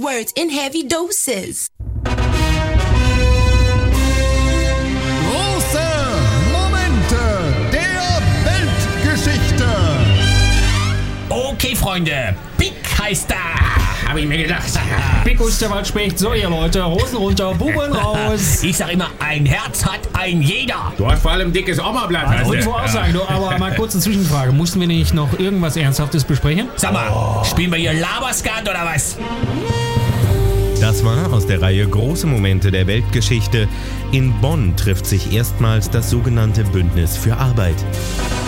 words in heavy doses. Große Momente der Weltgeschichte. Okay, Freunde, Pick heißt da, habe ich mir gedacht. Pickus der Waldspecht. So, ihr Leute, Hosen runter, Buben raus. Ich sag immer, ein Herz hat ein jeder. Du hast vor allem dickes Oma-Blatt. Also, ich auch sagen, du, aber mal kurz eine Zwischenfrage. Mussten wir nicht noch irgendwas Ernsthaftes besprechen? Sag mal, spielen wir hier Laberskat oder was? Das war aus der Reihe Große Momente der Weltgeschichte. In Bonn trifft sich erstmals das sogenannte Bündnis für Arbeit.